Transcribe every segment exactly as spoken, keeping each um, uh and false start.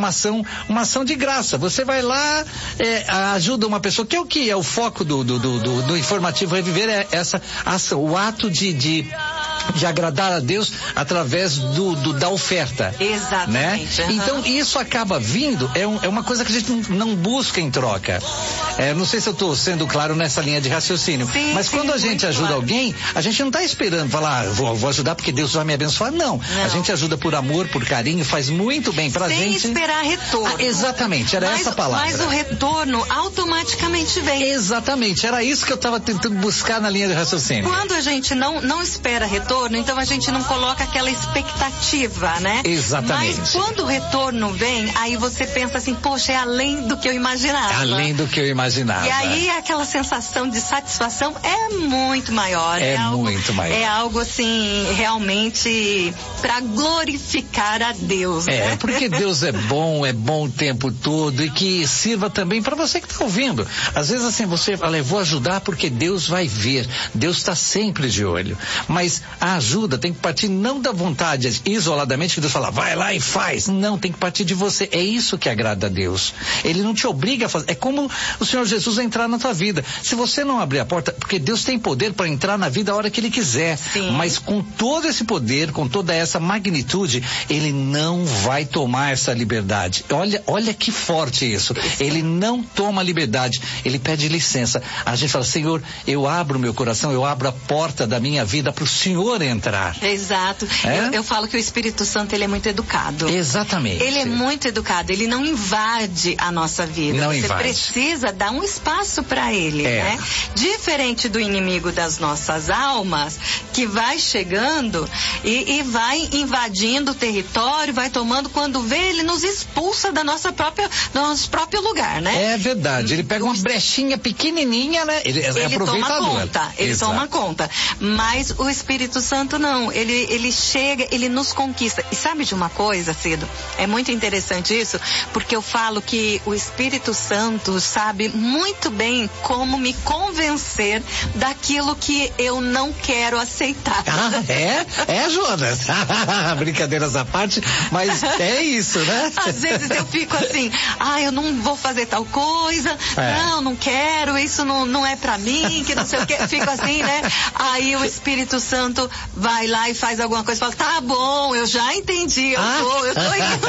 uma ação, uma ação de graça. Você vai lá, é, ajuda uma pessoa, que é o que é o foco do, do, do, do, do Informativo Reviver, é essa ação, o ato de, de de agradar a Deus através do, do da oferta. Exatamente. Né? Uhum. Então isso acaba vindo, é, um, é uma coisa que a gente não, não busca em troca. É, não sei se eu estou sendo claro nessa linha de raciocínio, sim, mas sim, quando a gente ajuda claro. alguém, a gente não está esperando falar, ah, vou, vou ajudar porque Deus vai me abençoar. Não. não. A gente ajuda por amor, por carinho, faz muito bem pra Sem gente. Sem esperar retorno. Ah, exatamente, era mas, essa a palavra. Mas o retorno automaticamente vem. Exatamente, era isso que eu estava tentando buscar na linha de raciocínio. Quando a gente não, não espera retorno, então a gente não coloca aquela expectativa, né? Exatamente. Mas quando o retorno vem, aí você pensa assim, poxa, é além do que eu imaginava. Além do que eu imaginava. E aí aquela sensação de satisfação é muito maior. É, é algo, muito maior. É algo assim, realmente para glorificar a Deus, É, né? porque Deus é bom, é bom o tempo todo e que sirva também para você que está ouvindo. Às vezes assim, você fala, eu vou ajudar porque Deus vai ver. Deus está sempre de olho. Mas a ajuda tem que partir não da vontade isoladamente que Deus fala, vai lá e faz. Não, tem que partir de você. É isso que agrada a Deus. Ele não te obriga a fazer. É como o Senhor Jesus entrar na tua vida. Se você não abrir a porta, porque Deus tem poder para entrar na vida a hora que Ele quiser. Sim. Mas com todo esse poder, com toda essa magnitude, Ele não vai tomar essa liberdade. Olha, olha que forte isso. Ele não toma liberdade. Ele pede licença. A gente fala, Senhor, eu abro meu coração, eu abro a porta da minha vida para o Senhor entrar. Exato. É? Eu, eu falo que o Espírito Santo, ele é muito educado. Exatamente. Ele é muito educado, ele não invade a nossa vida. Não Você invade. precisa dar um espaço para ele, é. né? Diferente do inimigo das nossas almas, que vai chegando e, e vai invadindo o território, vai tomando, quando vê, ele nos expulsa da nossa própria, do nosso próprio lugar, né? É verdade. Ele pega uma brechinha pequenininha, né? Ele, ele é toma conta, ele Exato. toma conta. Mas o Espírito Santo não, ele, ele chega, ele nos conquista. E sabe de uma coisa, Cido? É muito interessante isso, porque eu falo que o Espírito Santo sabe muito bem como me convencer daquilo que eu não quero aceitar. Ah, é? É, Jonas? Brincadeiras à parte, mas é isso, né? Às vezes eu fico assim, ah, eu não vou fazer tal coisa, é. não, não quero, isso não, não é pra mim, que não sei o que, fico assim, né? Aí o Espírito Santo vai lá e faz alguma coisa, fala, tá bom, eu já entendi, eu ah. vou, eu tô indo.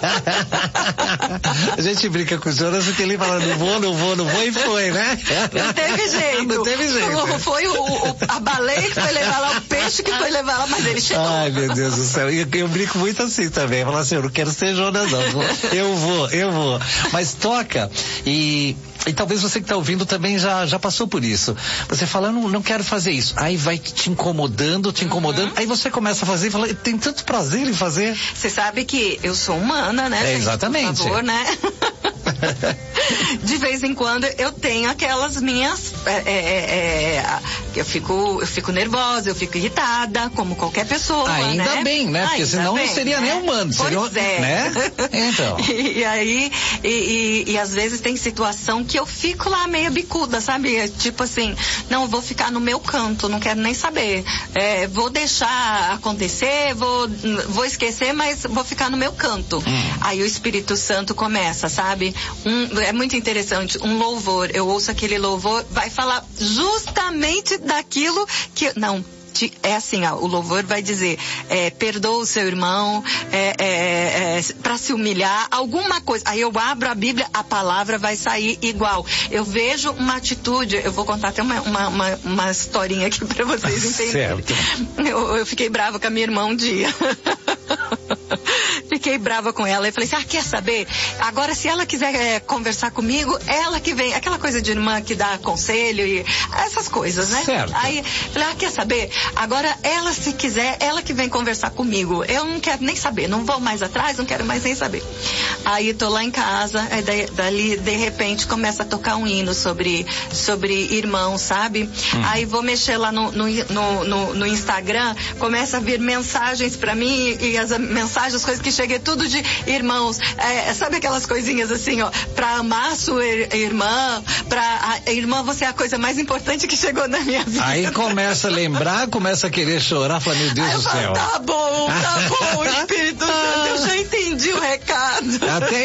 A gente brinca com o Jonas porque ele fala, não vou, não vou, não vou, e foi, né? Não teve jeito. Não teve jeito. Foi o, o, a baleia que foi levar lá, o peixe que foi levar lá, mas ele chegou. Ai, meu Deus do céu. E eu, eu brinco muito assim também. Falar assim, eu não quero ser Jonas, não. Eu vou, eu vou. Mas toca e... E talvez você que está ouvindo também já, já passou por isso. Você fala, não, não quero fazer isso. Aí vai te incomodando, te incomodando. Uhum. Aí você começa a fazer e fala, tem tanto prazer em fazer. Você sabe que eu sou humana, né? É, gente? exatamente. Por favor, né? De vez em quando eu tenho aquelas minhas é, é, é, eu fico eu fico nervosa, eu fico irritada, como qualquer pessoa. Ainda né? bem, né? Porque Ainda senão bem, não seria né? nem humano, seria, pois é. né? Então. E, e aí e, e, e às vezes tem situação que eu fico lá meio bicuda, sabe? Tipo assim, não, eu vou ficar no meu canto, não quero nem saber. É, vou deixar acontecer, vou, vou esquecer, mas vou ficar no meu canto. Hum. Aí o Espírito Santo começa, sabe? Um, é muito interessante, um louvor, eu ouço aquele louvor, vai falar justamente daquilo que... Não, é assim, ó, o louvor vai dizer, é, perdoa o seu irmão, é, é, é, para se humilhar, alguma coisa. Aí eu abro a Bíblia, a palavra vai sair igual. Eu vejo uma atitude, eu vou contar até uma, uma, uma, uma historinha aqui para vocês entenderem. Eu, eu fiquei brava com a minha irmã um dia. Fiquei brava com ela e falei assim, ah, quer saber? Agora, se ela quiser é, conversar comigo, ela que vem. Aquela coisa de irmã que dá conselho e essas coisas, né? Certo. Aí, falei, ah, quer saber? Agora, ela, se quiser, ela que vem conversar comigo. Eu não quero nem saber, não vou mais atrás, não quero mais nem saber. Aí, tô lá em casa, aí daí, dali, de repente, começa a tocar um hino sobre, sobre irmãos, sabe? Hum. Aí, vou mexer lá no, no, no, no, no Instagram, começa a vir mensagens pra mim e as mensagens, as coisas que cheguei, tudo de irmãos. É, sabe aquelas coisinhas assim, ó, pra amar a sua irmã, pra a irmã, você é a coisa mais importante que chegou na minha vida. Aí começa a lembrar, começa a querer chorar, fala, meu Deus do céu. Tá bom, tá bom, Espírito Santo, eu já entendi o recado. Até